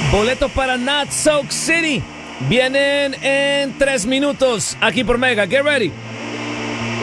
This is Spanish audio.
Boletos para Not Soak City. Vienen en 3 minutos aquí por Mega. Get ready.